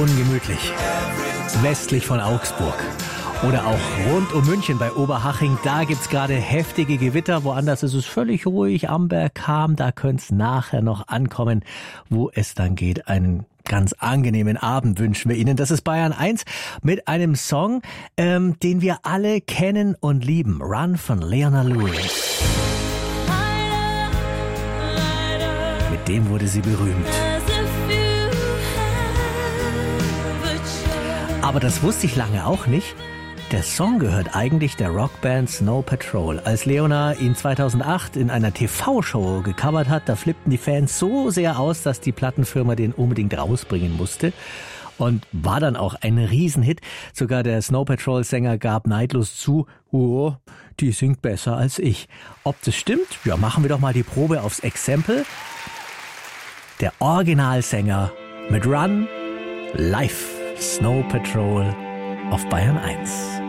ungemütlich. Westlich von Augsburg. Oder auch rund um München bei Oberhaching, da gibt's gerade heftige Gewitter. Woanders ist es völlig ruhig, Amberg, Cham, da könnte es nachher noch ankommen, wo es dann geht. Einen ganz angenehmen Abend wünschen wir Ihnen. Das ist Bayern 1 mit einem Song, den wir alle kennen und lieben. Run von Leona Lewis. Mit dem wurde sie berühmt. Aber das wusste ich lange auch nicht. Der Song gehört eigentlich der Rockband Snow Patrol. Als Leona ihn 2008 in einer TV-Show gecovert hat, da flippten die Fans so sehr aus, dass die Plattenfirma den unbedingt rausbringen musste. Und war dann auch ein Riesenhit. Sogar der Snow Patrol-Sänger gab neidlos zu, oh, die singt besser als ich. Ob das stimmt? Ja, machen wir doch mal die Probe aufs Exempel. Der Originalsänger mit Run live. Snow Patrol auf Bayern 1.